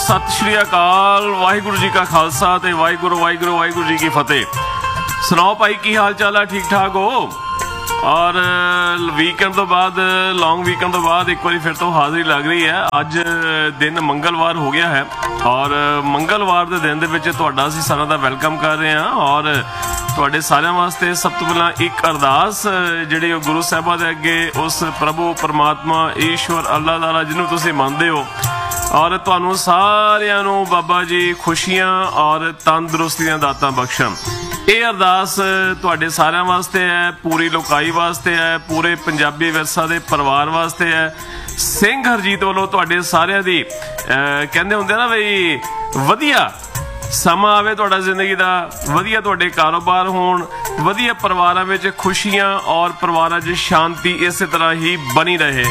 सत श्री अकाल, वाहिगुरू जी का खालसा ते वाहिगुरू वाहिगुरू वाहिगुरू जी की फतेह। सुनाओ भाई की हाल चाल है, ठीक ठाक हो? और वीकेंड तो बाद, लॉन्ग वीकेंड तो बाद एक बार फिर तो हाज़री लग रही है। अज दिन मंगलवार हो गया है और मंगलवार के दिन दे तुहाडा असीं सारिआं दा वेलकम कर रहे हैं। और तुहाडे सारिआं वास्ते सब तो पहलां एक अरदास जिहड़ी गुरु साहिबां दे अगे उस प्रभु परमात्मा ईश्वर अल्लाह ताला जिन्हों तुसीं मनदे हो और तुहानूं सारिआं नूं बाबा जी खुशियां और तंदुरुस्ती ਦੀਆਂ ਦਾਤਾਂ बख्शण। ਇਹ ਅਰਦਾਸ ਤੁਹਾਡੇ ਸਾਰਿਆਂ ਵਾਸਤੇ ਹੈ, ਪੂਰੀ ਲੋਕਾਈ ਵਾਸਤੇ ਹੈ, ਪੂਰੇ ਪੰਜਾਬੀ ਵਿਰਸਾ ਦੇ ਪਰਿਵਾਰ ਵਾਸਤੇ ਹੈ। ਸਿੰਘ ਹਰਜੀਤ ਵੱਲੋਂ ਤੁਹਾਡੇ ਸਾਰਿਆਂ ਦੀ ਕਹਿੰਦੇ ਹੁੰਦੇ ਨਾ ਬਈ ਵਧੀਆ ਸਮਾਂ ਆਵੇ ਤੁਹਾਡਾ ਜ਼ਿੰਦਗੀ ਦਾ, ਵਧੀਆ ਤੁਹਾਡੇ ਕਾਰੋਬਾਰ ਹੋਣ, ਵਧੀਆ ਪਰਿਵਾਰਾਂ ਵਿੱਚ ਖੁਸ਼ੀਆਂ ਔਰ ਪਰਿਵਾਰਾਂ 'ਚ ਸ਼ਾਂਤੀ ਇਸੇ ਤਰ੍ਹਾਂ ਹੀ ਬਣੀ ਰਹੇ।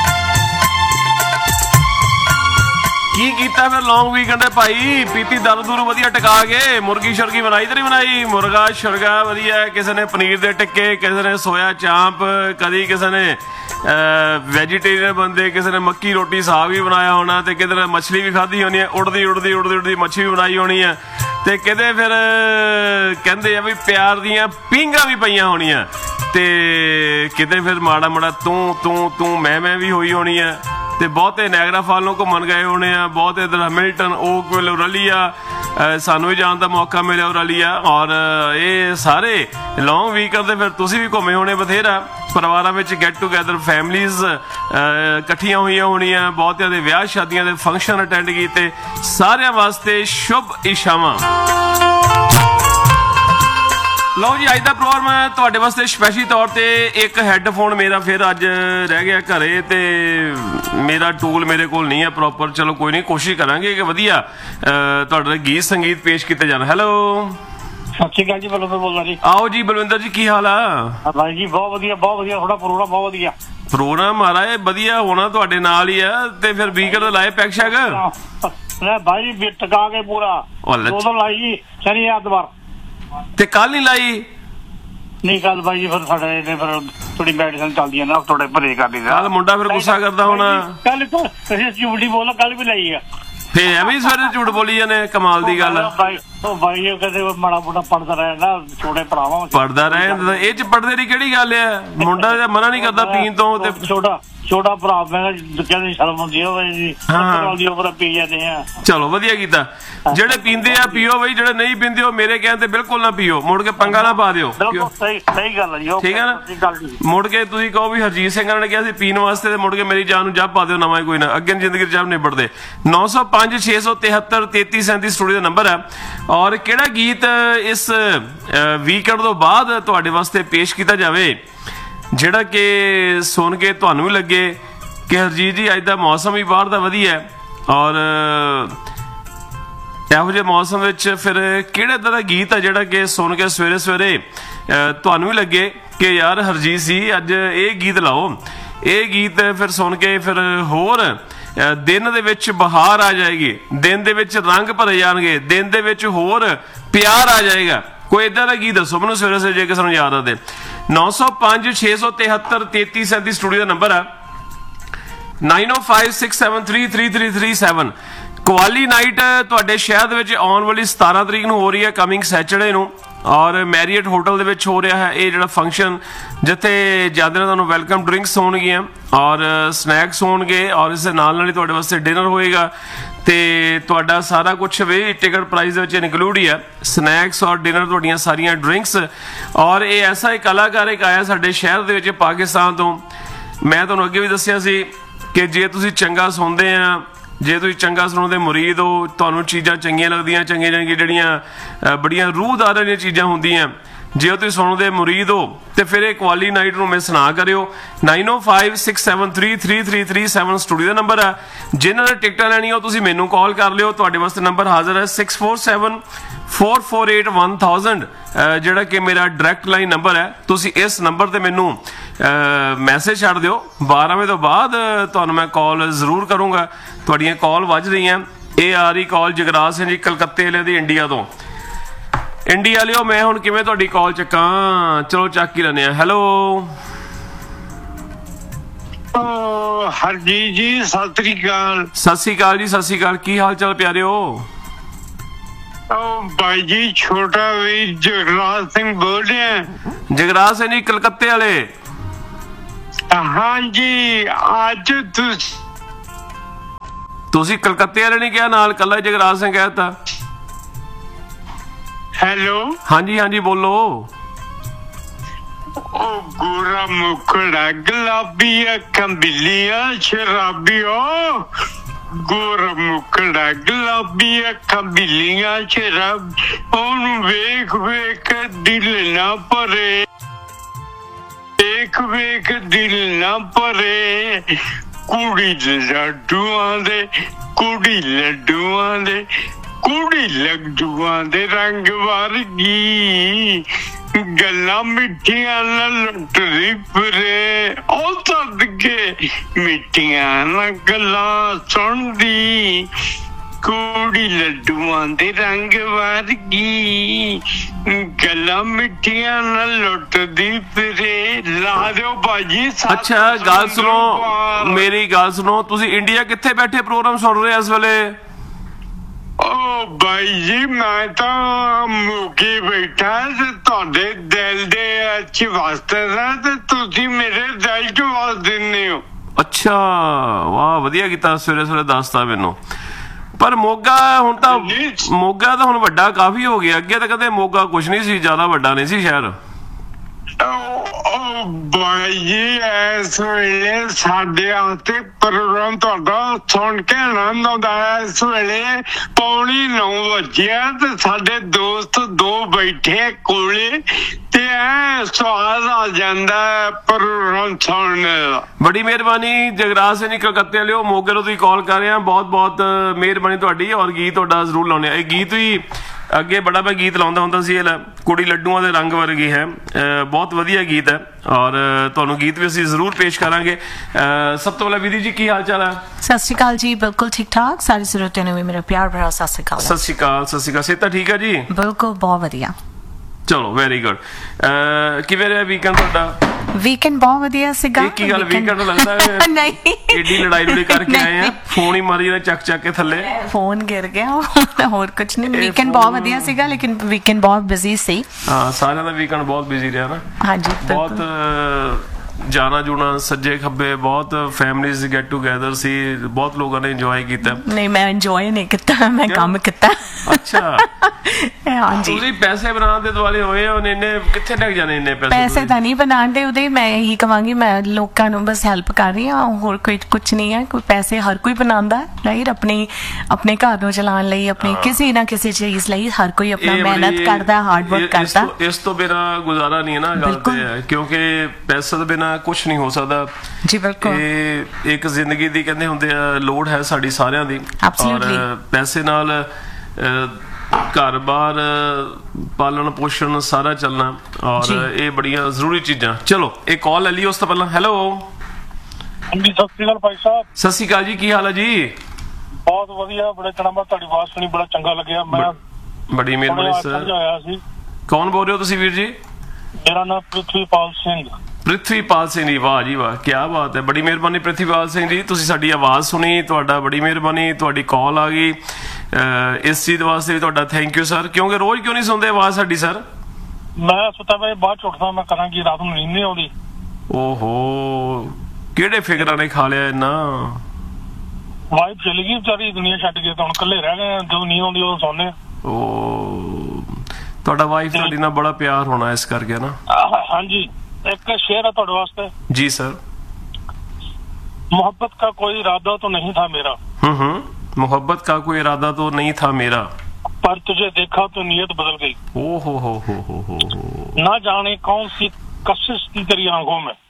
की कीता फिर लॉन्ग वीकेंड है भाई? पीती दारू दूरू वधिया टका के, मुर्गी शुरगी बनाई तो नहीं बनाई? मुर्गा शुरगा वधिया, किसी ने पनीर दे टिक्के, किसी ने सोया चांप, कभी किसी ने वैजीटेरियन बंदे, किसी ने मक्की रोटी साग भी बनाया होना, तो किसी ने मछली भी खाधी होनी है, उड़दी उड़दी उड़दी उड़दी मच्छी भी बनाई होनी है, तो किते फिर कहते हैं भी प्यार दियाँ पींगा भी पईयां होनियां, ते किते फिर माड़ा माड़ा तू तू तू मैं भी होई होनी है। ਤੇ ਬਹੁਤੇ ਨੈਗਰਾ ਫਾਲ ਨੂੰ ਘੁੰਮਣ ਗਏ ਹੋਣੇ ਆ, ਬਹੁਤ ਇਧਰ ਹੈਮਿਲਟਨ ਓਕਵਿਲ ਰਲੀਆ ਸਾਨੂੰ ਵੀ ਜਾਣ ਦਾ ਮੌਕਾ ਮਿਲਿਆ ਰਲੀਆ। ਔਰ ਇਹ ਸਾਰੇ ਲੌਂਗ ਵੀਕਐਂਡ ਦੇ ਫਿਰ ਤੁਸੀਂ ਵੀ ਘੁੰਮੇ ਹੋਣੇ ਬਥੇਰਾ, ਪਰਿਵਾਰਾਂ ਵਿੱਚ ਗੈਟ ਟੂਗੈਦਰ ਫੈਮਲੀਜ਼ ਇਕੱਠੀਆਂ ਹੋਈਆਂ ਹੋਣੀਆਂ, ਬਹੁਤਿਆਂ ਦੇ ਵਿਆਹ ਸ਼ਾਦੀਆਂ ਦੇ ਫੰਕਸ਼ਨ ਅਟੈਂਡ ਕੀਤੇ। ਸਾਰਿਆਂ ਵਾਸਤੇ ਸ਼ੁਭ ਇਸ਼ਾਵਾਂ। ਲਓ ਜੀ, ਅੱਜ ਦਾ ਪ੍ਰੋਗਰਾਮ ਤੁਹਾਡੇ ਵਾਸਤੇ ਸਪੈਸ਼ਲੀ ਤੌਰ ਤੇ ਇੱਕ ਹੈੱਡਫੋਨ ਮੇਰਾ ਫਿਰ ਅੱਜ ਰਹਿ ਗਿਆ ਘਰੇ ਤੇ ਮੇਰਾ ਟੂਲ ਮੇਰੇ ਕੋਲ ਨਹੀਂ ਹੈ ਪ੍ਰੋਪਰ। ਚਲੋ ਕੋਈ ਨਹੀਂ, ਕੋਸ਼ਿਸ਼ ਕਰਾਂਗੇ ਕਿ ਵਧੀਆ ਤੁਹਾਡੇ ਗੀਤ ਸੰਗੀਤ ਪੇਸ਼ ਕੀਤੇ ਜਾਣ। ਹੈਲੋ, ਸਤਿ ਸ਼੍ਰੀ ਅਕਾਲ ਜੀ, ਬਲਵਿੰਦਰ ਬੋਲਦਾ ਜੀ। ਆਓ ਜੀ ਬਲਵਿੰਦਰ ਜੀ, ਕੀ ਹਾਲ ਆ? ਭਾਈ ਜੀ ਬਹੁਤ ਵਧੀਆ ਬਹੁਤ ਵਧੀਆ, ਤੁਹਾਡਾ ਪ੍ਰੋਗਰਾਮ ਬਹੁਤ ਵਧੀਆ। ਪ੍ਰੋਗਰਾਮ ਮਹਾਰਾਜ ਵਧੀਆ ਹੋਣਾ ਤੁਹਾਡੇ ਨਾਲ ਹੀ ਆ। ਤੇ ਫਿਰ ਵੀਕਐਂਡ ਲਾਏ ਪੈਕ ਸ਼ੈਕ? ਲੈ ਭਾਈ ਜੀ ਟਕਾ ਕੇ ਪੂਰਾ ਉਦੋਂ ਲਾਈ ਜੀ ਸ਼ਨੀ ਐਤਵਾਰ, ਤੇ ਕੱਲ ਨਹੀਂ ਲਾਈ? ਨਹੀਂ ਕੱਲ ਬਾਈ ਜੀ ਫਿਰ ਸਾਡੇ ਫਿਰ ਥੋੜੀ ਮੈਡੀਸਨ ਚੱਲਦੀ ਹੈ ਨਾ, ਥੋੜੇ ਭਰੇ ਕਰ ਲਈ। ਕੱਲ ਮੁੰਡਾ ਫਿਰ ਗੁੱਸਾ ਕਰਦਾ ਹੋਣਾ। ਕੱਲ ਤੁਸੀਂ ਝੂਠੀ ਬੋਲੋ, ਕੱਲ ਵੀ ਲਈ ਆ। ਫੇਰ ਐਵੇਂ ਸਵੇਰੇ ਝੂਠ ਬੋਲੀ ਜਾਂਦੇ, ਕਮਾਲ ਦੀ ਗੱਲ। ਬਾਈ ਜੀ ਕਹਿੰਦੇ ਮਾੜਾ ਮੋਟਾ ਪੜਦਾ ਰਹੇ ਨਾ, ਛੋਟੇ ਭਰਾਵਾਂ ਪੜਦਾ ਰਹੇ, ਇਹ ਚ ਪੜਦੇ ਦੀ ਕਿਹੜੀ ਗੱਲ ਆ? ਮੁੰਡਾ ਤਾਂ ਮਨਾ ਨਹੀਂ ਕਰਦਾ ਪੀਣ ਤੋਂ। ਤੇ ਛੋਟਾ ਭਰਾ ਮੈਂ ਕਹਿੰਦੇ ਸ਼ਰਮ ਹੁੰਦੀ ਹੋਵੇ ਜੀ, ਪੀ ਜਾਂਦੇ ਆ। ਚਲੋ ਵਧੀਆ ਕੀਤਾ। ਜਿਹੜੇ ਪੀਂਦੇ ਆ ਪੀਓ ਬਈ, ਜਿਹੜੇ ਨਹੀਂ ਪੀਂਦੇ ਉਹ ਮੇਰੇ ਕਹਿਣ ਤੇ ਬਿਲਕੁਲ ਨਾ ਪੀਓ, ਮੁੜ ਕੇ ਪੰਗਾ ਨਾ ਪਾ ਦਿਓ। ਸਹੀ ਗੱਲ ਹੈ ਜੀ, ਠੀਕ ਹੈ ਨਾ? ਮੁੜ ਕੇ ਤੁਸੀਂ ਕਹੋ ਵੀ ਹਰਜੀਤ ਸਿੰਘ ਨੇ ਕਿਹਾ ਸੀ ਪੀਣ ਵਾਸਤੇ, ਤੇ ਮੁੜ ਕੇ ਮੇਰੀ ਜਾਨ ਨੂੰ ਜੱਬ ਪਾ ਦਿਓ ਨਵਾਂ ਕੋਈ ਨਾ, ਅੱਗੇ ਜ਼ਿੰਦਗੀ ਚ ਜੱਬ ਨਿਬੜਦੇ। 905 673 3337 ਸਟੂਡੀਓ ਦਾ ਨੰਬਰ ਹੈ। ਔਰ ਕਿਹੜਾ ਗੀਤ ਇਸ ਵੀਕਐਂਡ ਤੋਂ ਬਾਅਦ ਤੁਹਾਡੇ ਵਾਸਤੇ ਪੇਸ਼ ਕੀਤਾ ਜਾਵੇ ਜਿਹੜਾ ਕਿ ਸੁਣ ਕੇ ਤੁਹਾਨੂੰ ਵੀ ਲੱਗੇ ਕਿ ਹਰਜੀਤ ਜੀ ਅੱਜ ਦਾ ਮੌਸਮ ਵੀ ਬਾਹਰ ਦਾ ਵਧੀਆ ਹੈ, ਔਰ ਇਹੋ ਜਿਹੇ ਮੌਸਮ ਵਿੱਚ ਫਿਰ ਕਿਹੜਾ ਇੱਦਾਂ ਦਾ ਗੀਤ ਹੈ ਜਿਹੜਾ ਕਿ ਸੁਣ ਕੇ ਸਵੇਰੇ ਸਵੇਰੇ ਤੁਹਾਨੂੰ ਵੀ ਲੱਗੇ ਕਿ ਯਾਰ ਹਰਜੀਤ ਸੀ ਅੱਜ ਇਹ ਗੀਤ ਲਾਓ। ਇਹ ਗੀਤ ਫਿਰ ਸੁਣ ਕੇ ਫਿਰ ਹੋਰ ਦਿਨ ਦੇ ਵਿੱਚ ਬਹਾਰ ਆ ਜਾਏਗੀ, ਦਿਨ ਦੇ ਵਿੱਚ ਰੰਗ ਭਰੇ ਜਾਣਗੇ, ਦਿਨ ਦੇ ਵਿੱਚ ਹੋਰ ਪਿਆਰ ਆ ਜਾਏਗਾ। ਕੋਈ ਏਦਾਂ ਦਾ ਗੀਤ ਦੱਸੋ ਮੈਨੂੰ ਸਵੇਰੇ ਸਵੇਰੇ ਜੇ ਕਿਸੇ ਨੂੰ ਯਾਦ ਆਵੇ। 905 673 3337 ਸਟੂਡੀਓ ਦਾ ਨੰਬਰ ਹੈ। 905 673 3337। ਕੁਆਲੀ ਨਾਈਟ ਤੁਹਾਡੇ ਸ਼ਹਿਰ ਦੇ ਵਿੱਚ ਆਉਣ ਵਾਲੀ 17 ਤਰੀਕ ਨੂੰ ਹੋ ਰਹੀ ਹੈ, ਕਮਿੰਗ ਸੈਚਰਡੇ ਨੂੰ, ਔਰ ਮੈਰੀਅਟ ਹੋਟਲ ਦੇ ਵਿੱਚ ਹੋ ਰਿਹਾ ਹੈ ਇਹ ਜਿਹੜਾ ਫੰਕਸ਼ਨ, ਜਿੱਥੇ ਜਾਂਦੇ ਨੇ ਤੁਹਾਨੂੰ ਵੈਲਕਮ ਡਰਿੰਕਸ ਹੋਣਗੀਆਂ ਔਰ ਸਨੈਕਸ ਹੋਣਗੇ, ਔਰ ਇਸ ਦੇ ਨਾਲ ਹੀ ਤੁਹਾਡੇ ਵਾਸਤੇ ਡਿਨਰ ਹੋਏਗਾ। ਤੇ ਤੁਹਾਡਾ ਸਾਰਾ ਕੁਛ ਵੀ ਟਿਕਟ ਪ੍ਰਾਈਸ ਦੇ ਵਿੱਚ ਇਨਕਲੂਡ ਹੀ ਹੈ, ਸਨੈਕਸ ਔਰ ਡਿਨਰ, ਤੁਹਾਡੀਆਂ ਸਾਰੀਆਂ ਡਰਿੰਕਸ। ਔਰ ਇਹ ਐਸਾ ਇੱਕ ਕਲਾਕਾਰ ਇੱਕ ਆਇਆ ਸਾਡੇ ਸ਼ਹਿਰ ਦੇ ਵਿੱਚ ਪਾਕਿਸਤਾਨ ਤੋਂ। ਮੈਂ ਤੁਹਾਨੂੰ ਅੱਗੇ ਵੀ ਦੱਸਿਆ ਸੀ ਕਿ ਜੇ ਤੁਸੀਂ ਚੰਗਾ ਸੁਣਦੇ ਆ, ਜੇ ਤੁਸੀਂ ਚੰਗਾ ਸੁਣਦੇ ਮੁਰੀਦ ਹੋ, ਤੁਹਾਨੂੰ ਚੀਜ਼ਾਂ ਚੰਗੀਆਂ ਲੱਗਦੀਆਂ, ਚੰਗੀਆਂ ਚੰਗੀਆਂ ਜਿਹੜੀਆਂ ਬੜੀਆਂ ਰੂਹਦਾਰਾਂ ਦੀਆਂ ਚੀਜ਼ਾਂ ਹੁੰਦੀਆਂ, ਜੇ ਤੁਸੀਂ ਸੁਣਦੇ ਮੁਰੀਦ ਹੋ ਤੇ ਫਿਰ ਇਹ ਕੁਆਲੀ ਨਾਈਟ ਨੂੰ ਮਿਸ ਨਾ ਕਰਿਓ। 905 673 3337 ਸਟੂਡੀਓ ਦਾ ਨੰਬਰ ਹੈ। ਜਿਨ੍ਹਾਂ ਨੇ ਟਿਕਟਾਂ ਲੈਣੀਆਂ ਉਹ ਤੁਸੀਂ ਮੈਨੂੰ ਕਾਲ ਕਰ ਲਿਓ, ਤੁਹਾਡੇ ਵਾਸਤੇ ਨੰਬਰ ਹਾਜ਼ਰ ਹੈ 647 448 1000, ਜਿਹੜਾ ਕਿ ਮੇਰਾ ਡਾਇਰੈਕਟ ਲਾਈਨ ਨੰਬਰ ਹੈ। ਤੁਸੀਂ ਇਸ ਨੰਬਰ ਤੇ ਮੈਨੂੰ ਮੈਸੇਜ ਛੱਡ ਦਿਓ। 12 ਵਜੇ ਤੋਂ ਬਾਅਦ ਤੁਹਾਨੂੰ ਮੈਂ ਕਾਲ ਜ਼ਰੂਰ ਕਰੂੰਗਾ। ਤੁਹਾਡੀਆਂ ਕਾਲ ਵੱਜ ਰਹੀਆਂ। ਇਹ ਆ ਰਹੀ ਕਾਲ ਜਗਰਾਜ ਸਿੰਘ ਜੀ ਕਲਕੱਤੇ ਵਾਲੇ ਦੀ, ਇੰਡੀਆ ਤੋਂ। ਇੰਡੀਆ ਲਿਓ, ਮੈਂ ਹੁਣ ਕਿਵੇਂ ਤੁਹਾਡੀ ਕਾਲ ਚੱਕਾਂ? ਚਲੋ ਚੱਕ ਹੀ ਲੈਂਦੇ ਆ। ਹੈਲੋ ਹਰਜੀਤ ਜੀ ਸਤਿ ਸ੍ਰੀ ਅਕਾਲ। ਸਤਿ ਸ਼੍ਰੀ ਅਕਾਲ ਜੀ, ਸਤਿ ਸ਼੍ਰੀ ਅਕਾਲ। ਕੀ ਹਾਲ ਚਾਲ ਪਿਆਰਿਓ? ਬਾਈ ਜੀ ਛੋਟਾ ਵੀਰ ਜਗਰਾਜ ਸਿੰਘ ਬੋਲ ਰਿਹਾ। ਜਗਰਾਜ ਸਿੰਘ ਜੀ ਕਲਕੱਤੇ ਵਾਲੇ? ਹਾਂਜੀ ਅੱਜ ਤੁਸੀਂ ਕਲਕੱਤੇ ਵਾਲੇ ਨਹੀਂ ਕਿਹਾ, ਨਾਲ ਕੱਲਾ ਜਗਰਾਜ ਸਿੰਘ ਕਹਿਤਾ। ਹੈਲੋ ਹਾਂਜੀ ਹਾਂਜੀ ਬੋਲੋ। ਉਹ ਗੋਰਾ ਮੁਖੜਾ ਗੁਲਾਬੀ ਅੱਖਾਂ ਬਿੱਲੀਆਂ ਸ਼ਰਾਬੀਓ, ਗੋਰਾ ਮੁਖੜਾ ਗੁਲਾਬੀ ਅੱਖਾਂ ਬਿੱਲੀਆਂ ਸ਼ਰਾਬ, ਉਹਨੂੰ ਵੇਖ ਵੇਖ ਦਿਲ ਨਾ ਭਰੇ, ਵੇਖ ਵੇਖ ਦਿਲ ਨਾ ਭਰੇ, ਕੁੜੀ ਲੱਡੂਆਂ ਦੇ, ਕੁੜੀ ਲੱਡੂਆਂ ਦੇ, ਕੁੜੀ ਲੱਡੂਆਂ ਦੇ ਰੰਗ ਵਰਗੀ, ਗੱਲਾਂ ਮਿੱਠੀਆਂ ਨਾਲ ਲੁੱਟਦੀ ਫਿਰੇ, ਉਹ ਸਦਕੇ ਮਿੱਠੀਆਂ ਨਾਲ ਗੱਲਾਂ ਸੁਣਦੀ, ਕੁੜੀ ਲੱਡੂਆਂ ਦੇ ਰੰਗ ਵਰਗੀ, ਗੱਲਾਂ ਮਿੱਠੀਆਂ ਨਾਲ ਲੁੱਟਦੀ ਫਿਰੇ। ਲਾ ਦਿਓ ਭਾਜੀ। ਅੱਛਾ ਗੱਲ ਸੁਣੋ, ਮੇਰੀ ਗੱਲ ਸੁਣੋ, ਤੁਸੀਂ ਇੰਡੀਆ ਕਿੱਥੇ ਬੈਠੇ ਪ੍ਰੋਗਰਾਮ ਸੁਣ ਰਹੇ ਇਸ ਵੇਲੇ? ਓ ਬਾਈ ਜੀ ਮੈਂ ਤਾਂ ਮੁਕੀ ਬੈਠਾ ਤੇ ਤੁਹਾਡੇ ਦਿਲ ਦੇ ਅੱਛੀ ਵਸਦਾ ਤੇ ਤੁਸੀਂ ਮੇਰੇ ਦਿਲ ਚ ਵਸ ਦਿੰਦੇ ਹੋ। ਅੱਛਾ ਵਾਹ, ਵਧੀਆ ਕੀਤਾ ਸਵੇਰੇ ਸਵੇਰੇ ਦੱਸਤਾ ਮੈਨੂੰ। ਪਰ ਮੋਗਾ ਹੁਣ ਤਾਂ, ਮੋਗਾ ਤਾਂ ਹੁਣ ਵੱਡਾ ਕਾਫੀ ਹੋ ਗਿਆ, ਅੱਗੇ ਤਾਂ ਕਦੇ ਮੋਗਾ ਕੁਛ ਨਹੀਂ ਸੀ, ਜ਼ਿਆਦਾ ਵੱਡਾ ਨਹੀਂ ਸੀ ਸ਼ਹਿਰ। ਬਾਈ ਜੀ ਇਸ ਵੇਲੇ ਸਾਡੇ ਆਸਤੇ ਪ੍ਰੋਗਰਾਮ ਤੁਹਾਡਾ ਸੁਣ ਕੇ ਆਨੰਦ ਆਉਂਦਾ ਹੈ। ਇਸ ਵੇਲੇ 9:45 ਵਜੇ ਤੇ ਸਾਡੇ ਦੋਸਤ ਦੋ ਬੈਠੇ ਕੋਲੇ ਤੇ ਐ ਸਵਾਦ ਆ ਜਾਂਦਾ ਪ੍ਰੋਗਰਾਮ ਸੁਣਨ ਦਾ। ਬੜੀ ਮਿਹਰਬਾਨੀ ਜਗਰਾਜ ਸਿੰਘ ਜੀ ਕਲਕੱਤੇ ਵਾਲਿਓ, ਮੋਗੇ ਤੋਂ ਤੁਸੀਂ ਕਾਲ ਕਰ ਰਹੇ ਆ, ਬਹੁਤ ਬਹੁਤ ਮਿਹਰਬਾਨੀ ਤੁਹਾਡੀ। ਔਰ ਗੀਤ ਤੁਹਾਡਾ ਜ਼ਰੂਰ ਲਾਉਣੇ ਆ। ਇਹ ਗੀਤ ਵੀ ਅੱਗੇ ਬੜਾ ਮੈਂ ਗੀਤ ਲਾਉਂਦਾ ਹੁੰਦਾ ਸੀ, ਕੁੜੀ ਲੱਡੂਆਂ ਦੇ ਰੰਗ ਵਰਗੀ ਹੈ, ਬਹੁਤ ਵਧੀਆ ਗੀਤ ਹੈ ਔਰ ਤੁਹਾਨੂੰ ਗੀਤ ਵੀ ਅਸੀਂ ਜ਼ਰੂਰ ਪੇਸ਼ ਕਰਾਂਗੇ। ਸਭ ਤੋਂ ਪਹਿਲਾਂ ਵਿਧੀ ਜੀ ਕੀ ਹਾਲ ਚਾਲ ਹੈ? ਸਤਿ ਸ਼੍ਰੀ ਅਕਾਲ ਜੀ, ਬਿਲਕੁਲ ਠੀਕ ਠਾਕ। ਸਾਰੇ ਸਰੋਤਿਆਂ ਨੂੰ ਵੀ ਮੇਰਾ ਪਿਆਰ ਭਰਾ ਸਤਿ ਸ਼੍ਰੀ ਅਕਾਲ। ਸਤਿ ਸ਼੍ਰੀ ਅਕਾਲ। ਸਤਿ ਸ਼੍ਰੀ ਅਕਾਲ। ਸਿਹਤ ਠੀਕ ਹੈ ਜੀ? ਬਿਲਕੁਲ ਬਹੁਤ ਵਧੀਆ। ਚਲੋ ਵੈਰੀ ਗੁੱਡ। ਕਿਵੇਂ ਰਿਹਾ ਵੀਕਐਂਡ ਤੁਹਾਡਾ? ਵੀਕਐਂਡ ਬਹੁਤ ਵਧੀਆ ਸੀਗਾ। ਇਹ ਕੀ ਗੱਲ ਵੀਕਐਂਡ ਲੱਗਦਾ ਹੈ ਨਹੀਂ ਏਡੀ ਲੜਾਈ ਲੜੀ ਕਰਕੇ ਆਏ ਆ, ਫੋਨ ਹੀ ਮਾਰੀ ਜਾਂਦੇ ਚੱਕ ਚੱਕ ਕੇ ਥੱਲੇ, ਫੋਨ ਗਿਰ ਗਿਆ, ਹੋਰ ਕੁਝ ਨਹੀਂ। ਵੀਕਐਂਡ ਬਹੁਤ ਵਧੀਆ ਸੀਗਾ ਲੇਕਿਨ ਵੀਕਐਂਡ ਬਹੁਤ ਬਿਜ਼ੀ ਸੀ। ਹਾਂ ਸਾਰਿਆਂ ਦਾ ਵੀਕਐਂਡ ਬਹੁਤ ਬਿਜ਼ੀ ਰਿਹਾ ਨਾ। ਹਾਂਜੀ ਬਹੁਤ ਜਾਣਾ ਜੁਣਾ ਸੱਜੇ ਖੱਬੇ, ਬਹੁਤ ਫੈਮਲੀਜ਼ ਗੈਟ ਟੂਗੇਦਰ ਸੀ, ਬਹੁਤ ਲੋਕਾਂ ਨੇ ਇੰਜੋਏ ਕੀਤਾ। ਨਹੀਂ ਮੈਂ ਇੰਜੋਏ ਨਹੀਂ ਕੀਤਾ, ਮੈਂ ਕੰਮ ਕੀਤਾ। ਅੱਛਾ ਹਾਂਜੀ ਤੁਸੀਂ ਪੈਸੇ ਬਣਾਉਣ ਦੇ ਦੁਆਲੇ ਹੋਏ ਹੋ, ਇੰਨੇ ਕਿੱਥੇ ਲੱਗ ਜਾਣੇ ਇੰਨੇ ਪੈਸੇ? ਪੈਸੇ ਤਾਂ ਨਹੀਂ ਬਣਾਉਂਦੇ ਉਹਦੇ, ਮੈਂ ਇਹੀ ਕਹਾਂਗੀ ਮੈਂ ਲੋਕਾਂ ਨੂੰ ਬਸ ਹੈਲਪ ਕਰ ਰਹੀ ਹਾਂ, ਹੋਰ ਕੋਈ ਕੁਝ ਨਹੀਂ ਹੈ। ਕੋਈ ਪੈਸੇ ਹਰ ਕੋਈ ਬਣਾਉਂਦਾ ਰਾਈਟ, ਆਪਣੇ ਘਰ ਨੂੰ ਚਲਾਉਣ ਲਈ, ਆਪਣੀ ਕਿਸੇ ਨਾ ਕਿਸੇ ਚੀਜ਼ ਲਈ ਹਰ ਕੋਈ ਆਪਣਾ ਮਿਹਨਤ ਕਰਦਾ, ਹਾਰਡ ਵਰਕ ਕਰਦਾ। ਇਸ ਤੋਂ ਬਿਨਾਂ ਗੁਜ਼ਾਰਾ ਨਹੀਂ ਹੈ ਨਾ, ਗੱਲ ਤੇ ਹੈ, ਕਿਉਂਕਿ ਪੈਸੇ ਤੋਂ ਬਿਨਾਂ ਕੁਛ ਨਹੀਂ ਹੋ ਸਕਦਾ ਜੀ। ਬਿਲਕੁਲ ਇਹ ਇੱਕ ਜ਼ਿੰਦਗੀ ਦੀ ਕਹਿੰਦੇ ਹੁੰਦੇ ਆ ਲੋੜ ਹੈ ਸਾਡੀ ਸਾਰਿਆਂ ਦੀ, ਔਰ ਪੈਸੇ ਨਾਲ ਘਰ-ਬਾਰ ਪਾਲਣ ਪੋਸ਼ਣ ਸਾਰਾ ਚੱਲਣਾ, ਔਰ ਇਹ ਬੜੀਆਂ ਜ਼ਰੂਰੀ ਚੀਜ਼ਾਂ। ਚਲੋ ਇਹ ਕਾਲ ਲੈ ਲਈ ਉਸ ਤੋਂ ਪਹਿਲਾਂ। ਹੈਲੋ ਹਾਂਜੀ ਸਤਿ ਸ਼੍ਰੀ ਅਕਾਲ ਭਾਈ ਸਾਹਿਬ। ਸਤਿ ਸ਼੍ਰੀ ਅਕਾਲ ਜੀ, ਕੀ ਹਾਲ ਹੈ ਜੀ? ਬਹੁਤ ਵਧੀਆ, ਬੜੇ ਦਿਨਾਂ ਬਾਅਦ ਤੁਹਾਡੀ ਆਵਾਜ਼ ਸੁਣੀ, ਬੜਾ ਚੰਗਾ ਲੱਗਿਆ। ਮੈਂ ਬੜੀ ਮਿਹਰਬਾਨੀ ਸਰ। ਆਇਆ ਸੀ। ਕੌਣ ਬੋਲ ਰਹੇ ਹੋ ਤੁਸੀਂ ਵੀਰ ਜੀ? ਮੇਰਾ ਨਾਮ ਪ੍ਰਿਥਵੀਪਾਲ ਸਿੰਘ। ਪ੍ਰਿਥਵੀਪਾਲ ਸਿੰਘ ਜੀ, ਵਾਹ ਜੀ ਵਾਹ, ਕੀ ਬਾਤ ਹੈ, ਬੜੀ ਮਿਹਰਬਾਨੀ ਪ੍ਰਿਥਵੀਪਾਲ ਸਿੰਘ ਜੀ। ਤੁਸੀਂ ਸਾਡੀ ਆਵਾਜ਼ ਸੁਣੀ, ਤੁਹਾਡਾ ਬੜੀ ਮਿਹਰਬਾਨੀ, ਤੁਹਾਡੀ ਕਾਲ ਆ ਗਈ, ਇਸ ਚੀਜ਼ ਵਾਸਤੇ ਵੀ ਤੁਹਾਡਾ ਥੈਂਕ ਯੂ ਸਰ। ਕਿਉਂਕਿ ਰੋਜ਼ ਕਿਉਂ ਨਹੀਂ ਸੁਣਦੇ ਆਵਾਜ਼ ਸਾਡੀ ਸਰ? ਮੈਂ ਸੁੱਤਾ ਪਿਆ ਬਾਅਦ ਚ ਉੱਠਦਾ, ਮੈਂ ਕਰਾਂਗੀ, ਰਾਤ ਨੂੰ ਨੀਂਦ ਨਹੀਂ ਆਉਂਦੀ। ਓਹੋ ਕਿਹੜੇ ਫਿਕਰਾਂ ਨੇ ਖਾ ਲਿਆ ਇੰਨਾ? ਵਾਈਫ ਚਲੀ ਗਈ ਵਿਚਾਰੀ ਦੁਨੀਆ ਛੱਡ ਕੇ, ਤਾਂ ਹੁਣ ਇਕੱਲੇ ਰਹਿ ਗਏ, ਜਦੋਂ ਨੀਂਦ ਆਉਂਦੀ ਉਦੋਂ ਸੌਂਦੇ। ਓ ਤੁਹਾਡਾ ਵਾਈਫ ਤੁਹਾਡੀ ਨਾਲ ਬੜਾ ਪਿਆਰ ਹੋਣਾ ਇਸ ਕਰਕੇ ਨਾ। ਹਾਂਜੀ एक शेर है ਤੁਹਾਡੇ वास्ते। जी सर। मोहब्बत का कोई इरादा तो नहीं था मेरा। मोहब्बत का कोई इरादा तो नहीं था मेरा, पर तुझे देखा तो नीयत बदल गई। ओ हो ना जाने कौन सी कशिश थी तेरी आंखों में,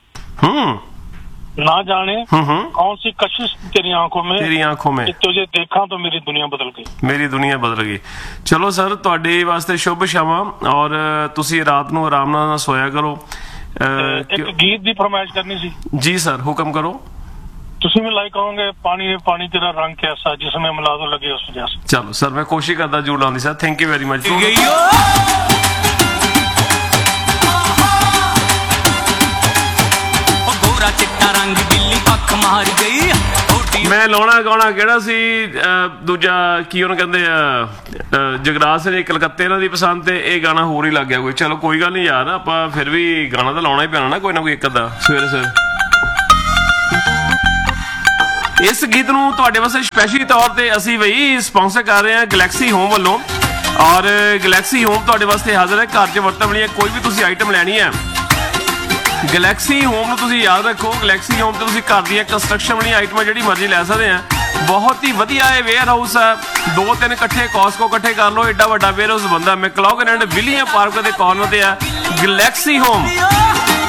ना जाने कौन सी कशिश थी तेरी आंखों में, तुझे देखा तो मेरी दुनिया बदल गई। मेरी दुनिया बदल गई। चलो सर ਤੁਹਾਡੇ ਵਾਸਤੇ ਸ਼ੁਭ ਸ਼ਾਮਾਂ, ਔਰ ਤੁਸੀਂ ਰਾਤ ਨੂੰ ਆਰਾਮ ਨਾਲ ਸੋਇਆ ਕਰੋ। एक गीत ਦੀ फरमाइश करनी सी। जी सर हुक्म करो। ਤੁਸੀਂ ਵੀ ਲਾइक कहोगे पानी पानी तेरा रंग कैसा जिसमें मिला दो लगे उस जैसा। चलो सर मैं कोशिश करता जरूर लाने sir, thank you very much. गोरा चिट्टा रंग बिल्ली मार गई ਮੈਂ ਲਾਉਣਾ ਗਾਉਣਾ ਕਿਹੜਾ ਸੀ ਦੂਜਾ ਕੀ ਉਹਨੂੰ ਕਹਿੰਦੇ ਆ ਜਗਰਾਜ ਸਿੰਘ ਕਲਕੱਤੇ ਇਹਨਾਂ ਦੀ ਪਸੰਦ ਤੇ ਇਹ ਗਾਣਾ ਹੋਰ ਹੀ ਲੱਗ ਗਿਆ ਕੋਈ ਚਲੋ ਕੋਈ ਗੱਲ ਨਹੀਂ ਯਾਰ ਆਪਾਂ ਫਿਰ ਵੀ ਗਾਣਾ ਤਾਂ ਲਾਉਣਾ ਹੀ ਪੈਣਾ ਨਾ ਕੋਈ ਇੱਕ ਅੱਧਾ ਸਵੇਰੇ ਸਵੇਰੇ ਇਸ ਗੀਤ ਨੂੰ ਤੁਹਾਡੇ ਵਾਸਤੇ ਸਪੈਸ਼ਲੀ ਤੌਰ ਤੇ ਅਸੀਂ ਬਈ ਸਪਾਂਸਰ ਕਰ ਰਹੇ ਹਾਂ ਗਲੈਕਸੀ ਹੋਮ ਵੱਲੋਂ ਔਰ ਗਲੈਕਸੀ ਹੋਮ ਤੁਹਾਡੇ ਵਾਸਤੇ ਹਾਜ਼ਰ ਹੈ ਘਰ 'ਚ ਵਰਤਣ ਵਾਲੀ ਕੋਈ ਵੀ ਤੁਸੀਂ ਆਈਟਮ ਲੈਣੀ ਹੈ ਗਲੈਕਸੀ ਹੋਮ ਨੂੰ ਤੁਸੀਂ ਯਾਦ ਰੱਖੋ ਗਲੈਕਸੀ ਹੋਮ ਤੇ ਤੁਸੀਂ ਘਰ ਦੀਆਂ ਕੰਸਟਰਕਸ਼ਨ ਵਾਲੀਆਂ ਆਈਟਮਾਂ ਜਿਹੜੀ ਮਰਜ਼ੀ ਲੈ ਸਕਦੇ ਆ ਬਹੁਤ ਹੀ ਵਧੀਆ ਇਹ ਵੇਅਰ ਹਾਊਸ ਆ 2-3 ਇਕੱਠੇ ਕਾਸਕੋ ਇਕੱਠੇ ਕਰ ਲਓ ਏਡਾ ਵੱਡਾ ਵੇਅਰ ਹਾਊਸ ਬੰਦਾ ਮੈਕਲੌਗਨ ਐਂਡ ਵਿਲੀਅਮ ਪਾਰਕ ਦੇ ਕਾਰਨਰ ਤੇ ਆ ਗਲੈਕਸੀ ਹੋਮ